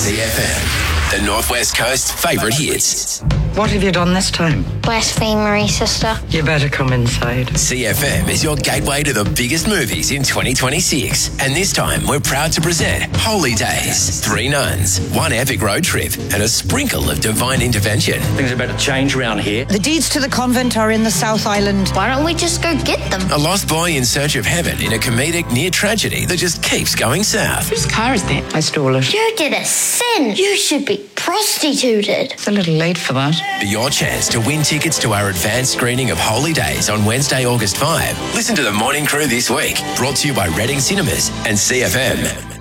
CFM, the Northwest Coast's favourite hits. What have you done this time? Blasphemery, sister. You better come inside. CFM is your gateway to the biggest movies in 2026. And this time, we're proud to present Holy Days, 3 nuns, 1 epic road trip, and a sprinkle of divine intervention. Things are about to change around here. The deeds to the convent are in the South Island. Why don't we just go get them? A lost boy in search of heaven in a comedic near tragedy that just keeps going south. Whose car is that? I stole it. You did a sin. You should be prostituted. It's a little late for that. Be your chance to win tickets to our advanced screening of Holy Days on Wednesday, August 5. Listen to The Morning Crew this week. Brought to you by Reading Cinemas and CFM.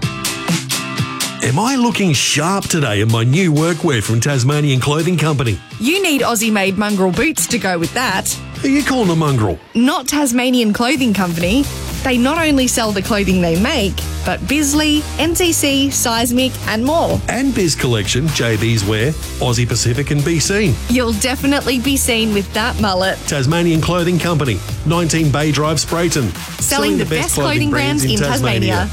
Am I looking sharp today in my new workwear from Tasmanian Clothing Company? You need Aussie-made mongrel boots to go with that. Who are you calling a mongrel? Not Tasmanian Clothing Company. They not only sell the clothing they make, but Bisley, NCC, Seismic and more. And Biz Collection, JB's Wear, Aussie Pacific and BC. You'll definitely be seen with that mullet. Tasmanian Clothing Company, 19 Bay Drive, Sprayton. Selling the best clothing brands in Tasmania.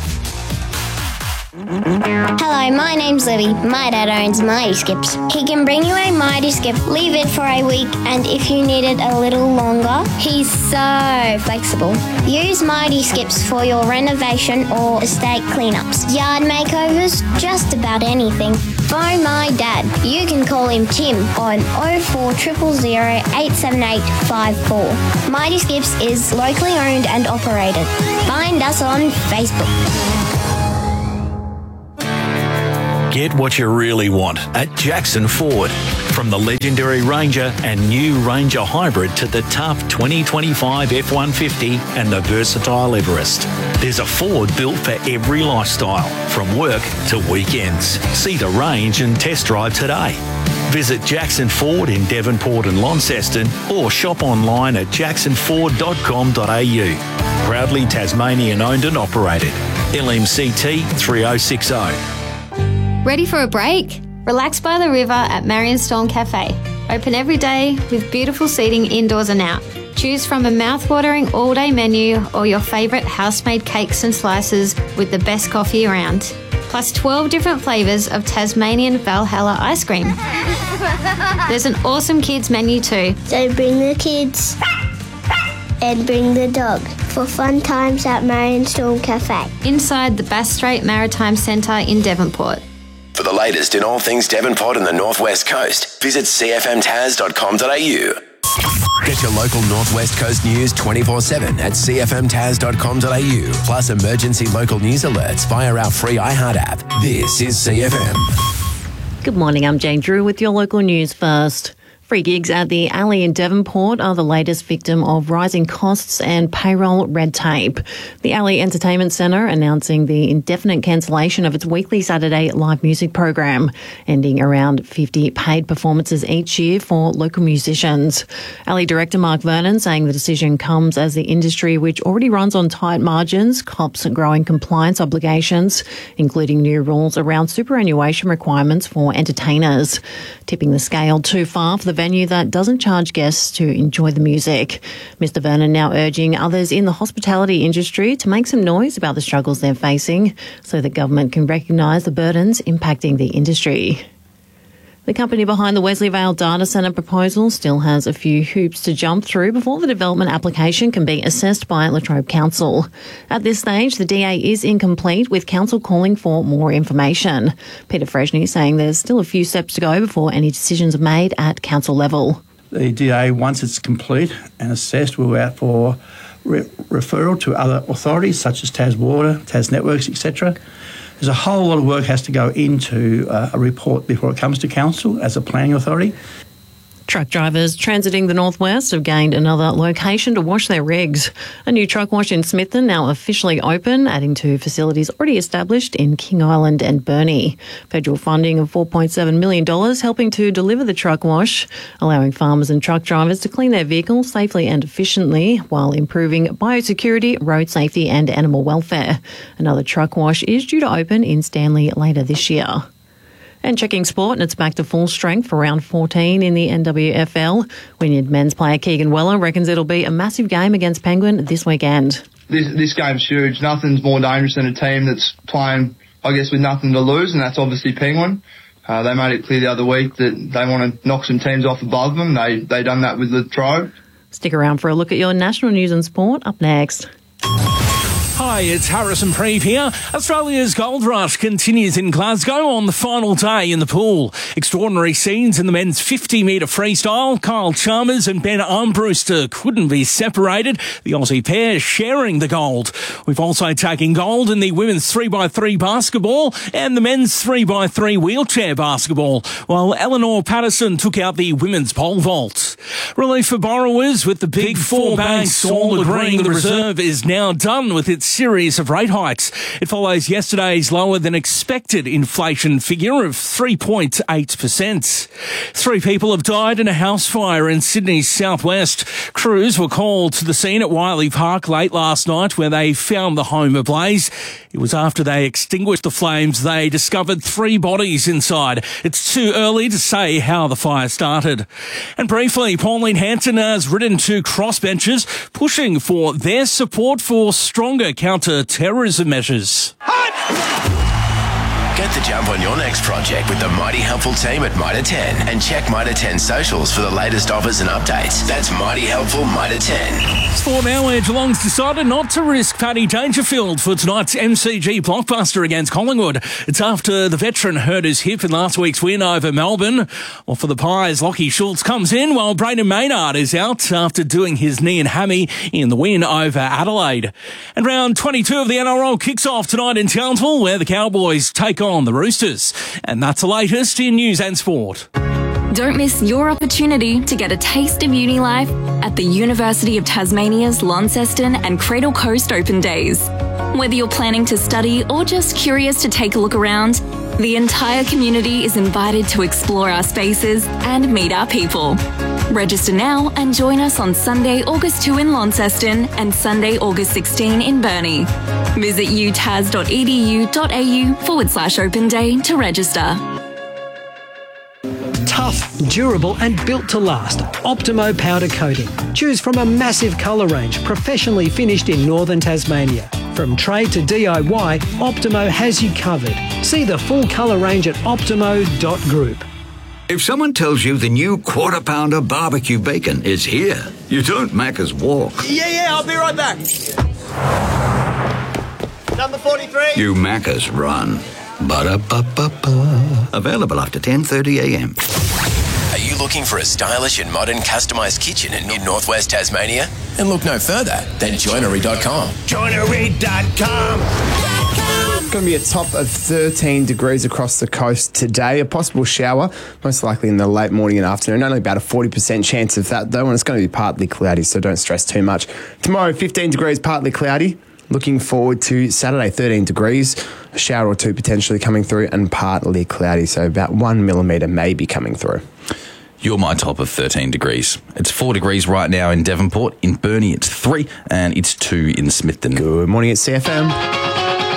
Hello, my name's Libby. My dad owns Mighty Skips. He can bring you a Mighty Skip, leave it for a week, and if you need it a little longer, he's so flexible. Use Mighty Skips for your renovation or estate cleanups, yard makeovers, just about anything. Phone my dad. You can call him Tim on 0400 878 54. Mighty Skips is locally owned and operated. Find us on Facebook. Get what you really want at Jackson Ford. From the legendary Ranger and new Ranger Hybrid to the tough 2025 F-150 and the versatile Everest. There's a Ford built for every lifestyle, from work to weekends. See the range and test drive today. Visit Jackson Ford in Devonport and Launceston or shop online at jacksonford.com.au. Proudly Tasmanian owned and operated. LMCT 3060. Ready for a break? Relax by the river at Marion Storm Cafe. Open every day with beautiful seating indoors and out. Choose from a mouth-watering all-day menu or your favourite house-made cakes and slices with the best coffee around. Plus 12 different flavours of Tasmanian Valhalla ice cream. There's an awesome kids menu too. So bring the kids and bring the dog for fun times at Marion Storm Cafe. Inside the Bass Strait Maritime Centre in Devonport. For the latest in all things Devonport and the Northwest Coast, visit cfmtas.com.au. Get your local Northwest Coast news 24/7 at cfmtas.com.au. Plus emergency local news alerts via our free iHeart app. This is CFM. Good morning, I'm Jane Drew with your local news first. Free gigs at the Alley in Devonport are the latest victim of rising costs and payroll red tape. The Alley Entertainment Centre announcing the indefinite cancellation of its weekly Saturday live music program, ending around 50 paid performances each year for local musicians. Alley director Mark Vernon saying the decision comes as the industry, which already runs on tight margins, cops growing compliance obligations, including new rules around superannuation requirements for entertainers. Tipping the scale too far for the venue that doesn't charge guests to enjoy the music. Mr. Vernon now urging others in the hospitality industry to make some noise about the struggles they're facing so that government can recognise the burdens impacting the industry. The company behind the Wesley Vale Data Centre proposal still has a few hoops to jump through before the development application can be assessed by Latrobe Council. At this stage, the DA is incomplete, with Council calling for more information. Peter Freshney saying there's still a few steps to go before any decisions are made at Council level. The DA, once it's complete and assessed, will go out for referral to other authorities such as Tas Water, Tas Networks, etc. There's a whole lot of work has to go into a report before it comes to Council as a planning authority. Truck drivers transiting the northwest have gained another location to wash their rigs. A new truck wash in Smithton now officially open, adding to facilities already established in King Island and Burnie. Federal funding of $4.7 million helping to deliver the truck wash, allowing farmers and truck drivers to clean their vehicles safely and efficiently while improving biosecurity, road safety and animal welfare. Another truck wash is due to open in Stanley later this year. And checking sport, and it's back to full strength for round 14 in the NWFL. Wynyard men's player Keegan Weller reckons it'll be a massive game against Penguin this weekend. This game's huge. Nothing's more dangerous than a team that's playing I guess, with nothing to lose, and that's obviously Penguin. They made it clear the other week that they want to knock some teams off above them. They done that with Latrobe. Stick around for a look at your national news and sport up next. Hi, it's Harrison Preeve here. Australia's Gold Rush continues in Glasgow on the final day in the pool. Extraordinary scenes in the men's 50-metre freestyle. Kyle Chalmers and Ben Armbruster couldn't be separated. The Aussie pair sharing the gold. We've also taken gold in the women's 3x3 basketball and the men's 3x3 wheelchair basketball, while Eleanor Patterson took out the women's pole vault. Relief for borrowers, with the big four banks all agreeing the reserve is now done with its series of rate hikes. It follows yesterday's lower than expected inflation figure of 3.8%. 3 people have died in a house fire in Sydney's southwest. Crews were called to the scene at Wiley Park late last night, where they found the home ablaze. It was after they extinguished the flames they discovered 3 bodies inside. It's too early to say how the fire started. And briefly, Pauline Hanson has ridden to crossbenchers, pushing for their support for stronger counter-terrorism measures. Get the jump on your next project with the Mighty Helpful team at Mitre 10 and check Mitre 10 socials for the latest offers and updates. That's Mighty Helpful Mitre 10. Sport now, where Geelong's decided not to risk Paddy Dangerfield for tonight's MCG blockbuster against Collingwood. It's after the veteran hurt his hip in last week's win over Melbourne. Well, for the Pies, Lachie Schultz comes in while Brayden Maynard is out after doing his knee and hammy in the win over Adelaide. And round 22 of the NRL kicks off tonight in Townsville, where the Cowboys take on the Roosters. And that's the latest in news and sport. Don't miss your opportunity to get a taste of uni life at the University of Tasmania's Launceston and Cradle Coast Open Days. Whether you're planning to study or just curious to take a look around, the entire community is invited to explore our spaces and meet our people. Register now and join us on Sunday, August 2 in Launceston and Sunday, August 16 in Burnie. Visit utas.edu.au/open day to register. Tough, durable and built to last. Optimo powder coating. Choose from a massive colour range professionally finished in northern Tasmania. From trade to DIY, Optimo has you covered. See the full colour range at optimo.group. If someone tells you the new Quarter Pounder barbecue bacon is here, you don't Macca's walk. Yeah, I'll be right back. Number 43. You Macca's run. Ba-da-ba-ba-ba. Available after 10:30 a.m. Are you looking for a stylish and modern customised kitchen in northwest Tasmania? Then look no further than joinery.com. Joinery.com. Going to be a top of 13 degrees across the coast today. A possible shower, most likely in the late morning and afternoon. Only about a 40% chance of that, though, and it's going to be partly cloudy, so don't stress too much. Tomorrow, 15 degrees, partly cloudy. Looking forward to Saturday, 13 degrees. A shower or two potentially coming through and partly cloudy, so about 1 millimetre may be coming through. You're my top of 13 degrees. It's 4 degrees right now in Devonport. In Burnie, it's 3, and it's 2 in Smithton. Good morning at CFM.